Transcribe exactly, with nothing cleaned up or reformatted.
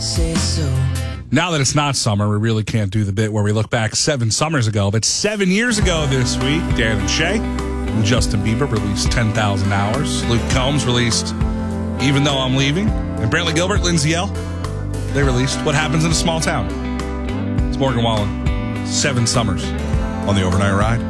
say so. Now that it's not summer, we really can't do the bit where we look back seven summers ago. But seven years ago this week, Dan and Shay and Justin Bieber released ten thousand hours. Luke Combs released Even Though I'm Leaving. And Brantley Gilbert, Lindsay Ell, they released What Happens in a Small Town. It's Morgan Wallen. Seven summers on the Overnight Ride.